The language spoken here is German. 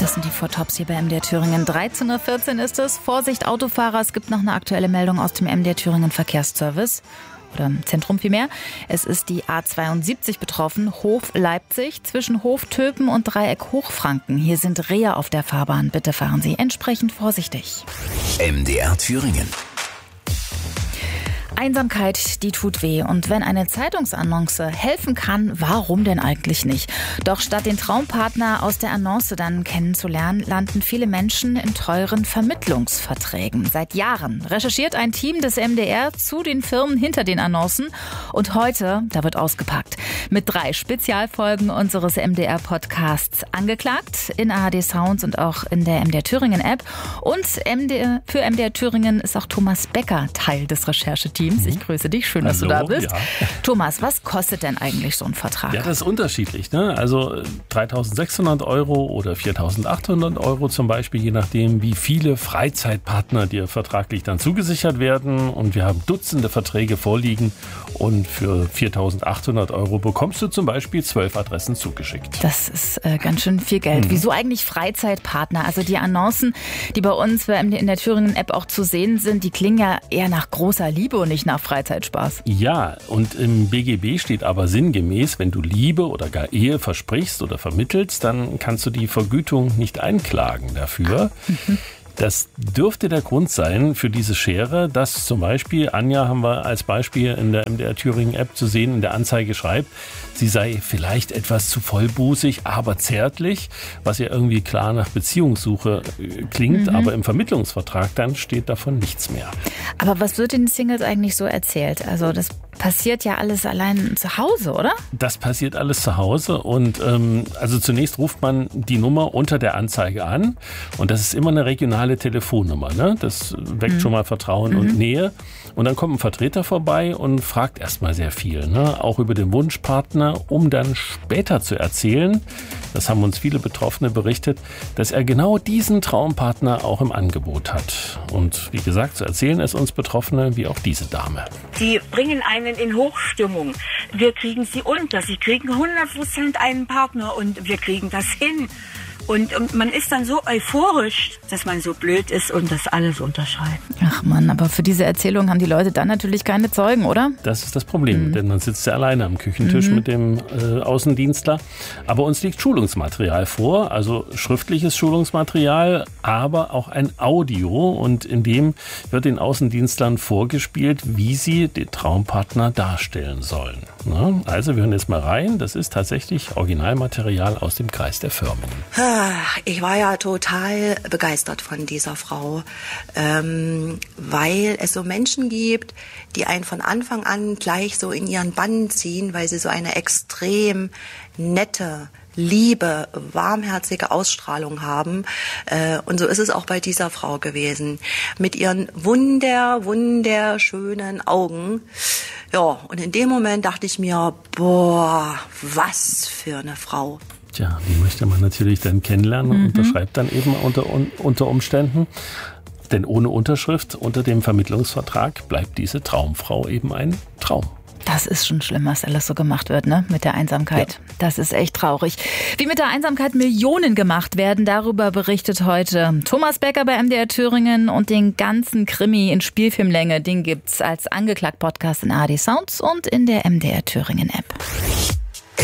Das sind die Four Tops hier bei MDR Thüringen. 13.14 Uhr ist es. Vorsicht Autofahrer, es gibt noch eine aktuelle Meldung aus dem MDR Thüringen Verkehrsservice. Oder im Zentrum vielmehr. Es ist die A72 betroffen, Hof Leipzig, zwischen Hof Töpen und Dreieck Hochfranken. Hier sind Rehe auf der Fahrbahn. Bitte fahren Sie entsprechend vorsichtig. MDR Thüringen. Einsamkeit, die tut weh. Und wenn eine Zeitungsannonce helfen kann, warum denn eigentlich nicht? Doch statt den Traumpartner aus der Annonce dann kennenzulernen, landen viele Menschen in teuren Vermittlungsverträgen. Seit Jahren recherchiert ein Team des MDR zu den Firmen hinter den Annoncen. Und heute, da wird ausgepackt. Mit 3 Spezialfolgen unseres MDR-Podcasts Angeklagt in ARD Sounds und auch in der MDR Thüringen App. Und für MDR Thüringen ist auch Thomas Becker Teil des Rechercheteams. Ich grüße dich, schön, dass du da bist. Ja. Thomas, was kostet denn eigentlich so ein Vertrag? Ja, das ist unterschiedlich, ne? Also 3.600 € oder 4.800 € zum Beispiel, je nachdem, wie viele Freizeitpartner dir vertraglich dann zugesichert werden. Und wir haben Dutzende Verträge vorliegen und für 4.800 € bekommst du zum Beispiel 12 Adressen zugeschickt. Das ist ganz schön viel Geld. Wieso eigentlich Freizeitpartner? Also die Annoncen, die bei uns in der Thüringen-App auch zu sehen sind, die klingen ja eher nach großer Liebe und nicht nach Freizeitspaß. Ja, und im BGB steht aber sinngemäß, wenn du Liebe oder gar Ehe versprichst oder vermittelst, dann kannst du die Vergütung nicht einklagen dafür. Das dürfte der Grund sein für diese Schere, dass zum Beispiel, Anja haben wir als Beispiel in der MDR Thüringen App zu sehen, in der Anzeige schreibt, sie sei vielleicht etwas zu vollbusig, aber zärtlich, was ja irgendwie klar nach Beziehungssuche klingt, aber im Vermittlungsvertrag dann steht davon nichts mehr. Aber was wird den Singles eigentlich so erzählt? Also das passiert ja alles allein zu Hause, oder? Das passiert alles zu Hause und also zunächst ruft man die Nummer unter der Anzeige an und das ist immer eine regionale Telefonnummer, ne? Das weckt schon mal Vertrauen und Nähe und dann kommt ein Vertreter vorbei und fragt erstmal sehr viel, ne? Auch über den Wunschpartner, um dann später zu erzählen, das haben uns viele Betroffene berichtet, dass er genau diesen Traumpartner auch im Angebot hat. Und wie gesagt, zu erzählen es uns Betroffene wie auch diese Dame. Die bringen einen in Hochstimmung. Wir kriegen sie unter. Sie kriegen 100% einen Partner und wir kriegen das hin. Und man ist dann so euphorisch, dass man so blöd ist und das alles unterschreibt. Ach Mann, aber für diese Erzählung haben die Leute dann natürlich keine Zeugen, oder? Das ist das Problem, denn man sitzt ja alleine am Küchentisch mit dem Außendienstler. Aber uns liegt Schulungsmaterial vor, also schriftliches Schulungsmaterial, aber auch ein Audio. Und in dem wird den Außendienstlern vorgespielt, wie sie den Traumpartner darstellen sollen. Na, also wir hören jetzt mal rein. Das ist tatsächlich Originalmaterial aus dem Kreis der Firmen. Ich war ja total begeistert von dieser Frau, weil es so Menschen gibt, die einen von Anfang an gleich so in ihren Bann ziehen, weil sie so eine extrem nette, liebe, warmherzige Ausstrahlung haben. Und so ist es auch bei dieser Frau gewesen. Mit ihren wunderschönen Augen. Ja, und in dem Moment dachte ich mir, boah, was für eine Frau. Tja, die möchte man natürlich dann kennenlernen und unterschreibt dann eben unter Umständen. Denn ohne Unterschrift unter dem Vermittlungsvertrag bleibt diese Traumfrau eben ein Traum. Das ist schon schlimm, was alles so gemacht wird, ne? Mit der Einsamkeit. Ja. Das ist echt traurig. Wie mit der Einsamkeit Millionen gemacht werden, darüber berichtet heute Thomas Becker bei MDR Thüringen und den ganzen Krimi in Spielfilmlänge, den gibt's als Angeklagt-Podcast in ARD Sounds und in der MDR Thüringen App.